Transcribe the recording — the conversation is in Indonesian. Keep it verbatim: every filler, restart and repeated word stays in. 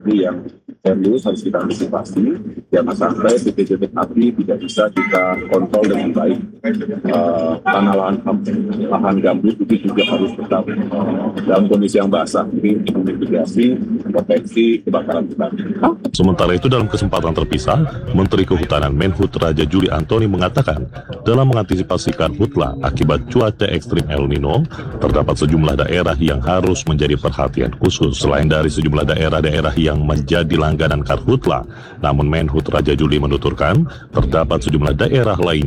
ini yang serius harus kita antisipasi, jangan sampai titik-titik api tidak bisa kita kontrol dengan baik. Uh, tanah lahan, lahan gambut itu juga harus tetap uh, dalam kondisi yang basah, jadi untuk mitigasi potensi kebakaran hutan. Sementara itu dalam kesempatan terpisah, Menteri Kehutanan Menhut Raja Juli Antoni mengatakan dalam mengantisipasi karhutla akibat cuaca ekstrim El Nino, terdapat sejumlah daerah yang harus menjadi perhatian khusus. Selain dari sejumlah daerah-daerah yang menjadi langganan karhutla, namun Menhut Raja Juli menuturkan terdapat sejumlah daerah lainnya